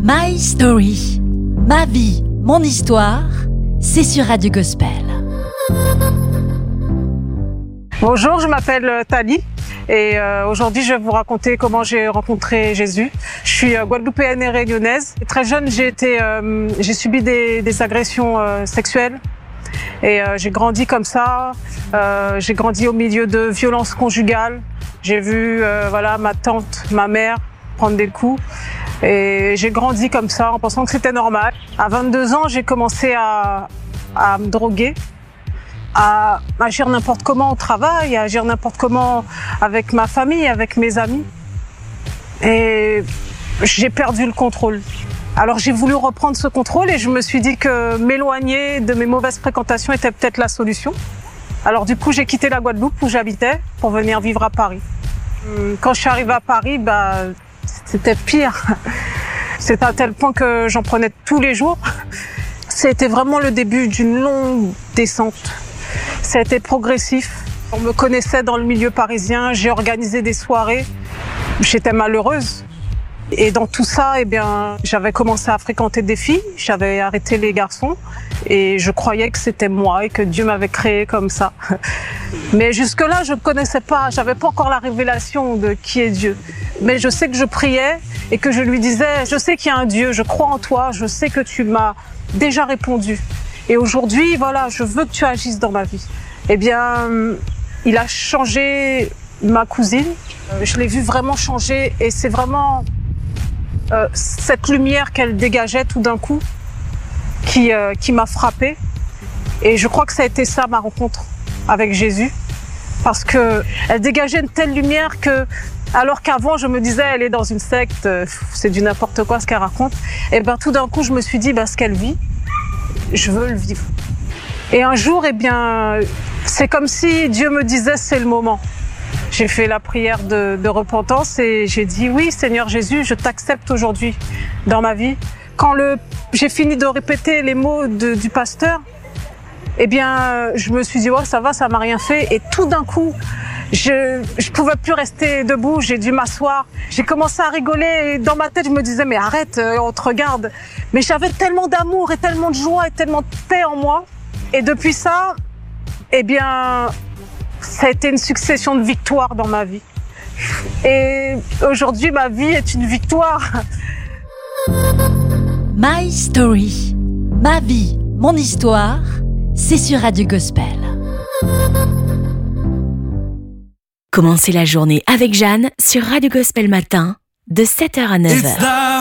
My Story, ma vie, mon histoire, c'est sur Radio Gospel. Bonjour, je m'appelle Thalie et aujourd'hui je vais vous raconter comment j'ai rencontré Jésus. Je suis guadeloupéenne et réunionnaise. Très jeune, j'ai subi des agressions sexuelles et j'ai grandi comme ça. J'ai grandi au milieu de violences conjugales. J'ai vu ma tante, ma mère prendre des coups. Et j'ai grandi comme ça en pensant que c'était normal. À 22 ans, j'ai commencé à me droguer, à agir n'importe comment au travail, à agir n'importe comment avec ma famille, avec mes amis. Et j'ai perdu le contrôle. Alors j'ai voulu reprendre ce contrôle et je me suis dit que m'éloigner de mes mauvaises fréquentations était peut-être la solution. Alors du coup, j'ai quitté la Guadeloupe où j'habitais pour venir vivre à Paris. Quand je suis arrivée à Paris, c'était pire. C'était à tel point que j'en prenais tous les jours. C'était vraiment le début d'une longue descente. Ça a été progressif. On me connaissait dans le milieu parisien, j'ai organisé des soirées. J'étais malheureuse. Et dans tout ça, j'avais commencé à fréquenter des filles, j'avais arrêté les garçons et je croyais que c'était moi et que Dieu m'avait créé comme ça. Mais jusque-là, je ne connaissais pas, j'avais pas encore la révélation de qui est Dieu. Mais je sais que je priais et que je lui disais, je sais qu'il y a un Dieu, je crois en toi, je sais que tu m'as déjà répondu. Et aujourd'hui, je veux que tu agisses dans ma vie. Il a changé ma cousine, je l'ai vue vraiment changer et c'est vraiment cette lumière qu'elle dégageait tout d'un coup qui m'a frappée. Et je crois que ça a été ça ma rencontre avec Jésus, parce que elle dégageait une telle lumière que, alors qu'avant je me disais elle est dans une secte, c'est du n'importe quoi ce qu'elle raconte, et tout d'un coup je me suis dit ce qu'elle vit, je veux le vivre. Et un jour c'est comme si Dieu me disait c'est le moment. J'ai fait la prière de repentance et j'ai dit oui Seigneur Jésus, je t'accepte aujourd'hui dans ma vie. Quand j'ai fini de répéter les mots du pasteur, je me suis dit ça va, ça m'a rien fait. Et tout d'un coup, je pouvais plus rester debout, j'ai dû m'asseoir. J'ai commencé à rigoler et dans ma tête je me disais mais arrête, on te regarde. Mais j'avais tellement d'amour et tellement de joie et tellement de paix en moi. Et depuis ça, ça a été une succession de victoires dans ma vie. Et aujourd'hui, ma vie est une victoire. My Story, ma vie, mon histoire, c'est sur Radio Gospel. Commencez la journée avec Jeanne sur Radio Gospel Matin, de 7h à 9h.